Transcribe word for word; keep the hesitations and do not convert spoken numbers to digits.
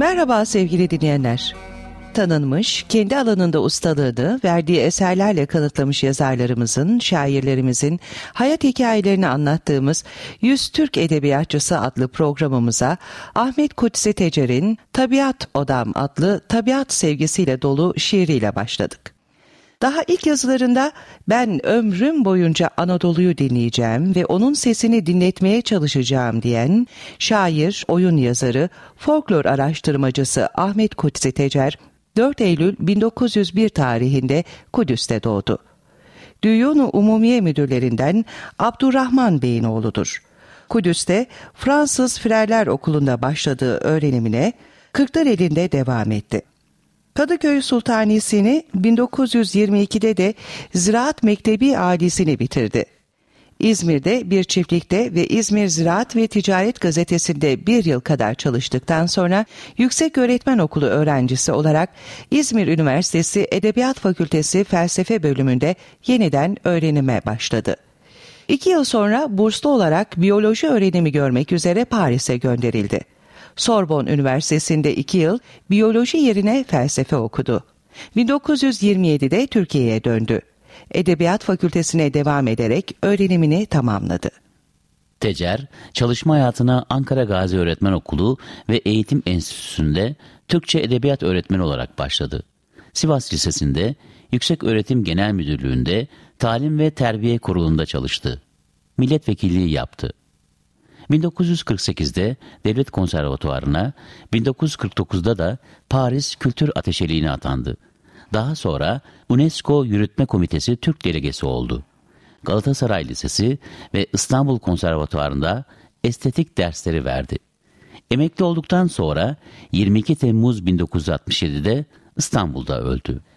Merhaba sevgili dinleyenler. Tanınmış, kendi alanında ustalığını verdiği eserlerle kanıtlamış yazarlarımızın, şairlerimizin hayat hikayelerini anlattığımız yüz Türk Edebiyatçısı adlı programımıza Ahmet Kutsi Tecer'in Tabiat Odam adlı tabiat sevgisiyle dolu şiiriyle başladık. Daha ilk yazılarında ben ömrüm boyunca Anadolu'yu dinleyeceğim ve onun sesini dinletmeye çalışacağım diyen şair, oyun yazarı, folklor araştırmacısı Ahmet Kutsi Tecer, dört Eylül bin dokuz yüz bir tarihinde Kudüs'te doğdu. Düyun-u Umumiye Müdürlerinden Abdurrahman Bey'in oğludur. Kudüs'te Fransız Frerler Okulu'nda başladığı öğrenimine Kırklareli'nde devam etti. Kadıköy Sultanisi'ni bin dokuz yüz yirmi ikide de Ziraat Mektebi âlisini bitirdi. İzmir'de bir çiftlikte ve İzmir Ziraat ve Ticaret Gazetesi'nde bir yıl kadar çalıştıktan sonra Yükseköğretmen Okulu öğrencisi olarak İzmir Üniversitesi Edebiyat Fakültesi Felsefe bölümünde yeniden öğrenime başladı. İki yıl sonra burslu olarak biyoloji öğrenimi görmek üzere Paris'e gönderildi. Sorbonne Üniversitesi'nde iki yıl biyoloji yerine felsefe okudu. bin dokuz yüz yirmi yedide Türkiye'ye döndü. Edebiyat Fakültesine devam ederek öğrenimini tamamladı. Tecer, çalışma hayatına Ankara Gazi Öğretmen Okulu ve Eğitim Enstitüsü'nde Türkçe Edebiyat öğretmeni olarak başladı. Sivas Lisesi'nde Yükseköğretim Genel Müdürlüğü'nde Talim ve Terbiye Kurulu'nda çalıştı. Milletvekilliği yaptı. bin dokuz yüz kırk sekizde Devlet Konservatuvarı'na, bin dokuz yüz kırk dokuzda da Paris Kültür Ateşeliğine atandı. Daha sonra UNESCO Yürütme Komitesi Türk Delegesi oldu. Galatasaray Lisesi ve İstanbul Konservatuvarı'nda estetik dersleri verdi. Emekli olduktan sonra yirmi iki Temmuz bin dokuz yüz altmış yedide İstanbul'da öldü.